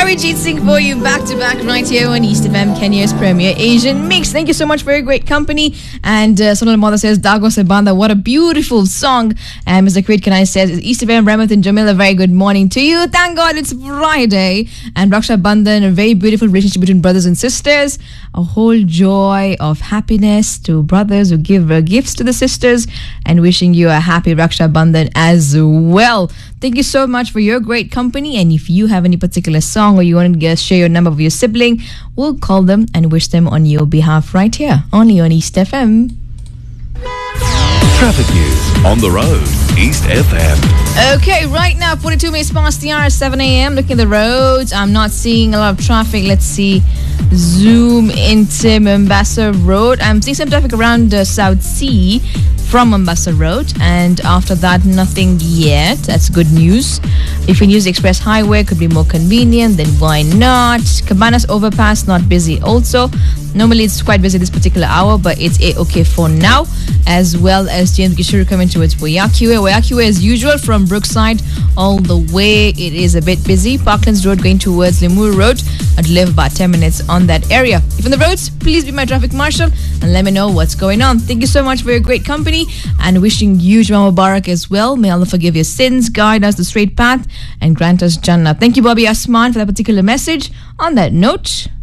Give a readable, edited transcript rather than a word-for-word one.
Arijit Singh for you back to back right here on East FM, Kenya's premier Asian mix. Thank you so much for your great company. And Sonal Mother says, Dago Se Banda, what a beautiful song. And Mr. Creed Kanai says, East FM, Ramath and Jamil, a very good morning to you. Thank God it's Friday. And Raksha Bandhan, a very beautiful relationship between brothers and sisters. A whole joy of happiness to brothers who give gifts to the sisters. And wishing you a happy Raksha Bandhan as well. Thank you so much for your great company. And if you have any particular song or you want to share your number with your sibling, we'll call them and wish them on your behalf right here, only on East FM. Traffic news on the road, East FM. Okay, right now, 42 minutes past the hour, 7 a.m. Looking at the roads, I'm not seeing a lot of traffic. Let's see. Zoom into Mombasa Road. I'm seeing some traffic around South Sea from Mombasa Road, and after that, nothing yet. That's good news. If you use the Express Highway, could be more convenient, then why not? Cabanas Overpass, not busy also. Normally, it's quite busy this particular hour, but it's okay for now. As well as James Gishuru coming towards Wayaki Way. Wayaki Way, as usual, from Brookside all the way. It is a bit busy. Parklands Road going towards Limuru Road. I'd live about 10 minutes on that area. If on the roads, please be my traffic marshal and let me know what's going on. Thank you so much for your great company and wishing you Juma Mubarak as well. May Allah forgive your sins, guide us the straight path and grant us Jannah. Thank you, Bobby Asman, for that particular message. On that note,